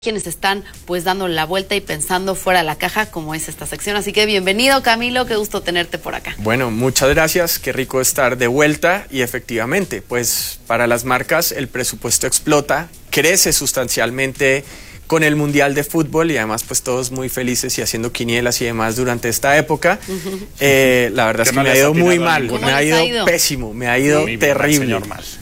quienes están pues dando la vuelta y pensando fuera de la caja, como es esta sección. Así que bienvenido, Camilo, qué gusto tenerte por acá. Bueno, muchas gracias, qué rico estar de vuelta y efectivamente, pues para las marcas el presupuesto explota, crece sustancialmente con el Mundial de Fútbol y además pues todos muy felices y haciendo quinielas y demás durante esta época. La verdad es que me ha ido muy mal, me ha ido pésimo, me ha ido terrible,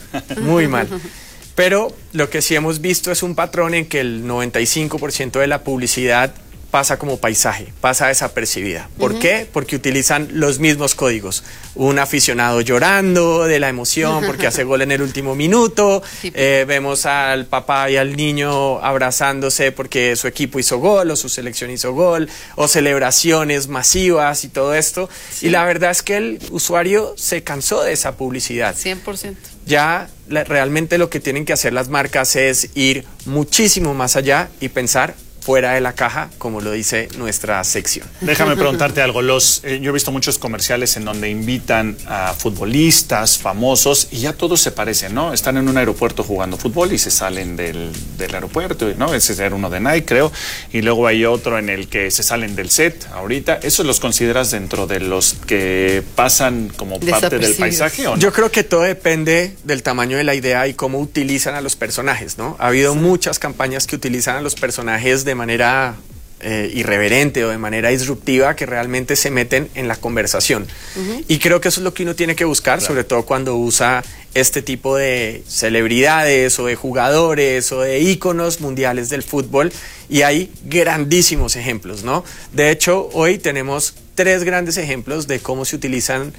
muy mal. Pero lo que sí hemos visto es un patrón en que el 95% de la publicidad pasa como paisaje, pasa desapercibida. ¿Por qué? Porque utilizan los mismos códigos. Un aficionado llorando de la emoción porque hace gol en el último minuto. Sí. Vemos al papá y al niño abrazándose porque su equipo hizo gol o su selección hizo gol, o celebraciones masivas y todo esto. Sí. Y la verdad es que el usuario se cansó de esa publicidad. 100%. Ya realmente lo que tienen que hacer las marcas es ir muchísimo más allá y pensar fuera de la caja, como lo dice nuestra sección. Déjame preguntarte algo. Yo he visto muchos comerciales en donde invitan a futbolistas famosos y ya todos se parecen, ¿no? Están en un aeropuerto jugando fútbol y se salen del aeropuerto, ¿no? Ese era uno de Nike, creo. Y luego hay otro en el que se salen del set ahorita. ¿Esos los consideras dentro de los que pasan como parte del paisaje o no? Yo creo que todo depende del tamaño de la idea y cómo utilizan a los personajes, ¿no? Ha habido muchas campañas que utilizan a los personajes de manera irreverente o de manera disruptiva, que realmente se meten en la conversación. Y creo que eso es lo que uno tiene que buscar, claro, sobre todo cuando usa este tipo de celebridades o de jugadores o de íconos mundiales del fútbol, y hay grandísimos ejemplos, ¿no? De hecho, hoy tenemos 3 grandes ejemplos de cómo se utilizan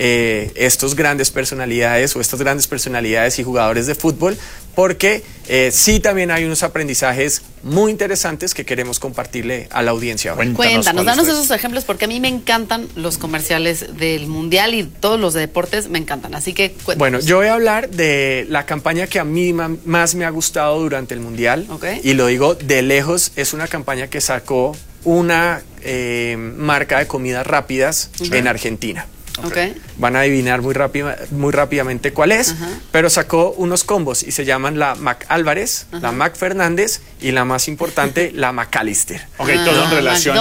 estos grandes personalidades o estas grandes personalidades y jugadores de fútbol, porque sí también hay unos aprendizajes muy interesantes que queremos compartirle a la audiencia. Cuéntanos, danos esos ejemplos, porque a mí me encantan los comerciales del Mundial y todos los de deportes me encantan, así que cuéntanos. Bueno, yo voy a hablar de la campaña que a mí más me ha gustado durante el Mundial, y lo digo de lejos, es una campaña que sacó una marca de comidas rápidas en Argentina. Van a adivinar muy rápidamente cuál es, pero sacó unos combos y se llaman la Mac Álvarez, la Mac Fernández y la más importante, la McAllister. Todo en relación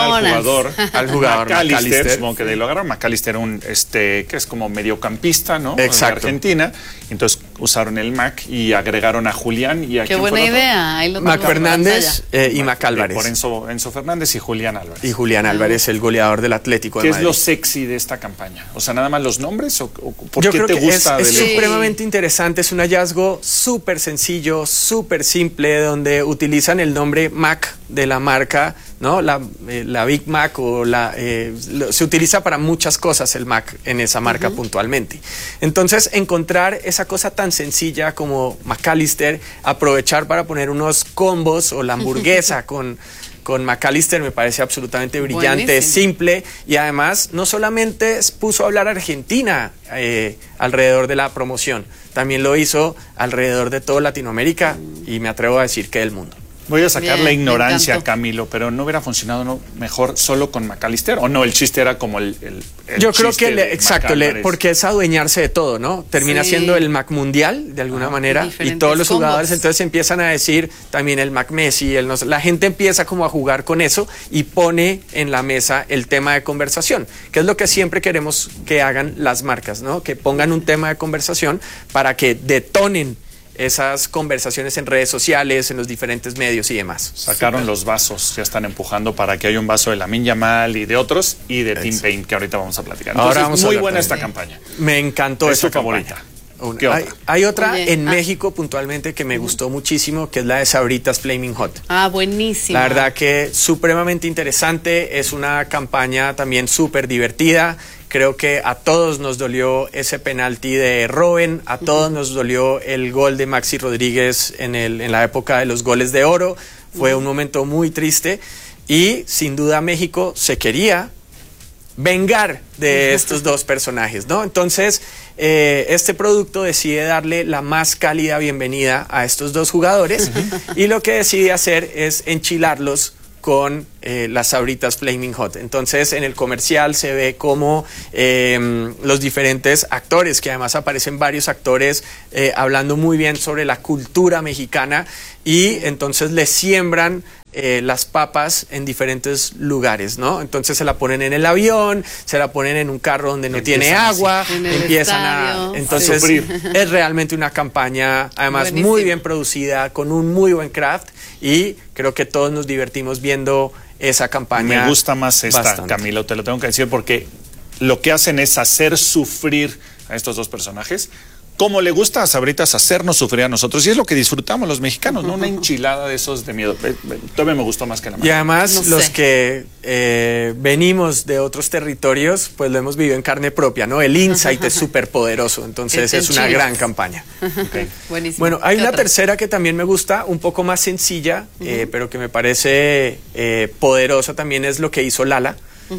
al jugador McAllister. Supongo que de ahí lo agarraron. McAllister, que es como mediocampista, ¿no? Exacto. De Argentina. Entonces usaron el Mac y agregaron a Julián y a Qué buena idea. Ahí lo Mac Fernández y Mac Álvarez. Por Enzo Fernández y Julián Álvarez. Y Julián Álvarez, el goleador del Atlético de Madrid. ¿Qué es lo sexy de esta campaña? O sea, nada más los nombres, o ¿por Yo qué creo te que gusta? Es supremamente interesante, es un hallazgo súper sencillo, súper simple, donde utilizan el nombre Mac de la marca, ¿no? La Big Mac se utiliza para muchas cosas el Mac en esa marca puntualmente. Entonces, encontrar esa cosa tan sencilla como McAllister, aprovechar para poner unos combos o la hamburguesa con McAllister me parece absolutamente brillante, buenísimo, simple, y además no solamente puso a hablar Argentina alrededor de la promoción, también lo hizo alrededor de toda Latinoamérica y me atrevo a decir que del mundo. Voy a sacar la ignorancia, Camilo, pero ¿no hubiera funcionado mejor solo con McAllister? ¿O no? El chiste era como el Yo creo que, exacto, porque es adueñarse de todo, ¿no? Termina siendo el Mac Mundial, de alguna manera, y todos los jugadores entonces empiezan a decir también el Mac Messi, la gente empieza como a jugar con eso y pone en la mesa el tema de conversación, que es lo que siempre queremos que hagan las marcas, ¿no? Que pongan un tema de conversación para que detonen esas conversaciones en redes sociales, en los diferentes medios y demás. Sacaron los vasos, ya están empujando para que haya un vaso de Lamine Yamal y de otros, y de Tim Payne, que ahorita vamos a platicar. Entonces, ahora muy buena esta campaña. Me encantó esa favorita. ¿Qué otra? Hay otra en México puntualmente que me gustó muchísimo, que es la de Sabritas Flaming Hot. Buenísima. La verdad que supremamente interesante, es una campaña también súper divertida. Creo que a todos nos dolió ese penalti de Robben, a todos nos dolió el gol de Maxi Rodríguez en la época de los goles de oro. Fue un momento muy triste y sin duda México se quería vengar de estos dos personajes, ¿no? Entonces, este producto decide darle la más cálida bienvenida a estos dos jugadores y lo que decide hacer es enchilarlos con las Sabritas Flaming Hot. Entonces en el comercial se ve como los diferentes actores, que además aparecen varios actores hablando muy bien sobre la cultura mexicana, y entonces le siembran las papas en diferentes lugares, ¿no? Entonces se la ponen en el avión, se la ponen en un carro donde no tiene agua, empiezan a... Entonces es realmente una campaña, además muy bien producida, con un muy buen craft, y creo que todos nos divertimos viendo esa campaña. Me gusta más esta, bastante. Camilo, te lo tengo que decir, porque lo que hacen es hacer sufrir a estos dos personajes, como le gusta a Sabritas hacernos sufrir a nosotros, y es lo que disfrutamos los mexicanos, ¿no? Una enchilada de esos de miedo. Todavía me gustó más que la mano. Y además los que venimos de otros territorios, pues lo hemos vivido en carne propia, ¿no? El insight es súper poderoso, entonces es una gran campaña. Okay. Buenísimo. Bueno, hay una tercera que también me gusta, un poco más sencilla, pero que me parece poderosa también, es lo que hizo Lala.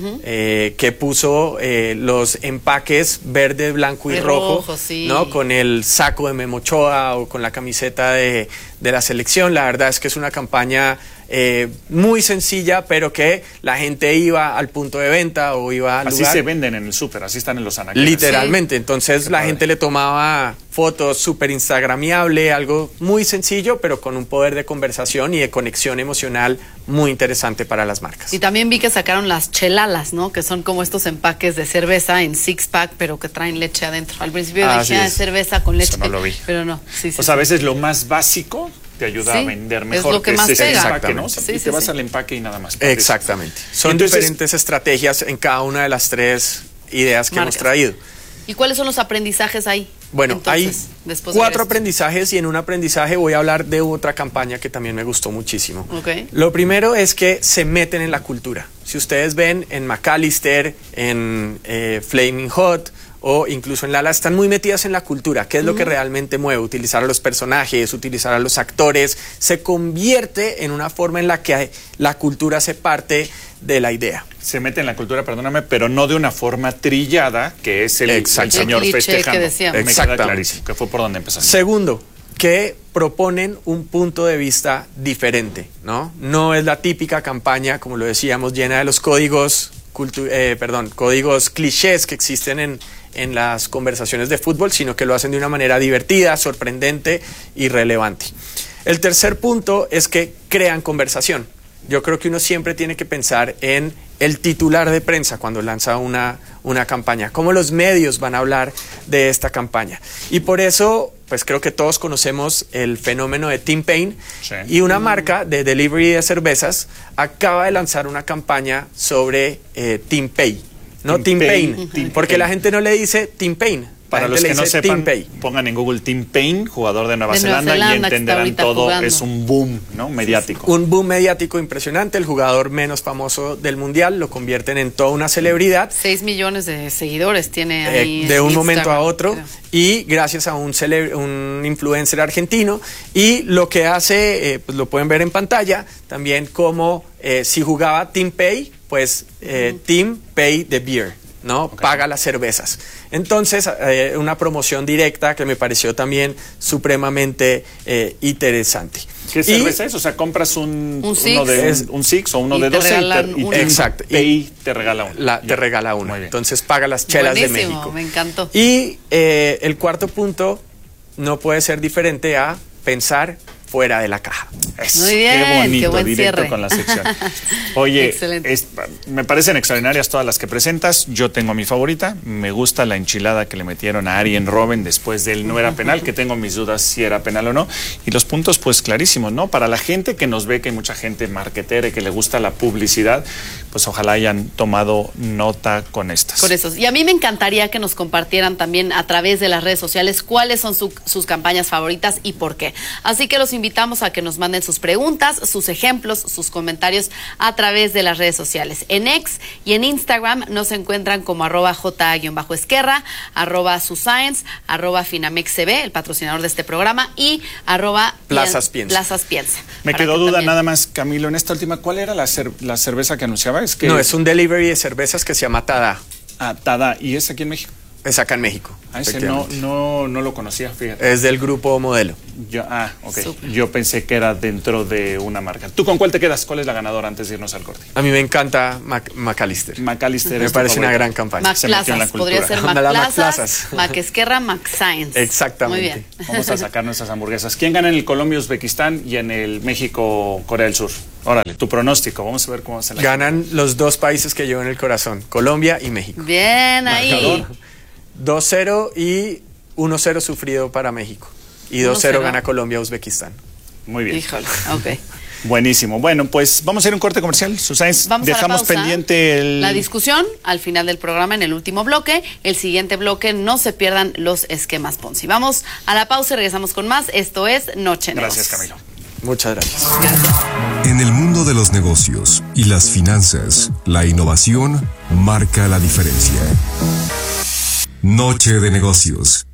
Que puso los empaques verde, blanco y rojo, sí, ¿no? Con el saco de Memo Ochoa o con la camiseta de la selección. La verdad es que es una campaña muy sencilla, pero que la gente iba al punto de venta o iba al lugar. Así se venden en el súper, así están en los anaqueles. Literalmente, sí. Entonces la gente le tomaba fotos, súper instagramiable, algo muy sencillo, pero con un poder de conversación y de conexión emocional muy interesante para las marcas. Y también vi que sacaron las chelalas, ¿no? Que son como estos empaques de cerveza en six pack, pero que traen leche adentro. Al principio dije cerveza con leche. Eso no lo vi. Pero no. Sí, pues a veces lo más básico te ayuda a vender mejor. Es lo que más pega. Empaque, ¿no? Y te vas al empaque y nada más. Exactamente. Son diferentes estrategias en cada una de las tres ideas que hemos traído. ¿Y cuáles son los aprendizajes ahí? Bueno, entonces, hay 4 aprendizajes, y en un aprendizaje voy a hablar de otra campaña que también me gustó muchísimo. Okay. Lo primero es que se meten en la cultura. Si ustedes ven en McAllister, en Flaming Hot o incluso en Lala, están muy metidas en la cultura, que es lo que realmente mueve. Utilizar a los personajes, utilizar a los actores, se convierte en una forma en la que la cultura hace parte de la idea. Se mete en la cultura, perdóname, pero no de una forma trillada, que es el señor festejando. Que me queda clarísimo, que fue por donde empezamos. Segundo, que proponen un punto de vista diferente, ¿no? No es la típica campaña, como lo decíamos, llena de los códigos clichés que existen en las conversaciones de fútbol, sino que lo hacen de una manera divertida, sorprendente y relevante. El tercer punto es que crean conversación. Yo creo que uno siempre tiene que pensar en el titular de prensa cuando lanza una campaña, cómo los medios van a hablar de esta campaña. Y por eso, pues creo que todos conocemos el fenómeno de Tim Payne, y una marca de delivery de cervezas acaba de lanzar una campaña sobre Tim Pay, no Tim Payne, porque la gente no le dice Tim Payne. Para los que no sepan, pongan en Google Tim Payne, jugador de Nueva Zelanda, y entenderán todo. Jugando. Es un boom, ¿no? Mediático. Sí. Un boom mediático impresionante. El jugador menos famoso del mundial, lo convierten en toda una celebridad. 6 millones de seguidores tiene ahí. De un momento a otro, y gracias a un influencer argentino. Y lo que hace, pues lo pueden ver en pantalla, también como si jugaba Tim Pay, pues Tim Pay the Beer, ¿no? Paga las cervezas. Entonces, una promoción directa que me pareció también supremamente interesante. ¿Qué cerveza es? O sea, compras un Six o uno de 12 exacto. Y te regala uno. Te regala uno. Entonces, paga las chelas de México. Me encantó. Y el cuarto punto no puede ser diferente a pensar fuera de la caja. Muy bien, qué bonito, buen directo cierre. Con la sección. Oye, me parecen extraordinarias todas las que presentas. Yo tengo mi favorita. Me gusta la enchilada que le metieron a Arjen Robben después del no era penal, que tengo mis dudas si era penal o no. Y los puntos, pues clarísimos, ¿no? Para la gente que nos ve, que hay mucha gente marketera y que le gusta la publicidad, pues ojalá hayan tomado nota con estas. Por eso. Y a mí me encantaría que nos compartieran también a través de las redes sociales cuáles son sus campañas favoritas y por qué. Así que los invitamos a que nos manden sus preguntas, sus ejemplos, sus comentarios a través de las redes sociales. En X y en Instagram nos encuentran como @J_Esquerra, @Suscience, @FinamexCB, el patrocinador de este programa, y Plazas Piensa. Me quedó duda nada más, Camilo, en esta última, ¿cuál era la cerveza que anunciaba? No, es un delivery de cervezas que se llama Tada. Tada. ¿Y es aquí en México? Es acá en México. Ese no lo conocía, fíjate. Es del grupo Modelo. Ok. Súper. Yo pensé que era dentro de una marca. ¿Tú con cuál te quedas? ¿Cuál es la ganadora antes de irnos al corte? A mí me encanta McAllister. McAllister. Me parece una gran campaña. Se metió en la McPlazas, podría cultura. ser Ándale, McPlazas, McEsquerra, McScience. Exactamente. Muy bien. Vamos a sacar nuestras hamburguesas. ¿Quién gana en el Colombia-Uzbekistán y en el México-Corea del Sur? Órale, tu pronóstico. Vamos a ver cómo se la Ganan los dos países que llevo en el corazón, Colombia y México. Bien ahí. Marcador. 2-0 y 1-0 sufrido para México. Y 2-0 1-0. gana Colombia-Uzbekistán. Muy bien. Híjole, ok. Buenísimo. Bueno, pues vamos a ir a un corte comercial. Susana, Vamos dejamos a la pausa. pendiente La discusión al final del programa en el último bloque. El siguiente bloque, no se pierdan los esquemas Ponzi. Vamos a la pausa y regresamos con más. Esto es Noche de Gracias, Negocios. Camilo. Muchas gracias. En el mundo de los negocios y las finanzas, la innovación marca la diferencia. Noche de Negocios.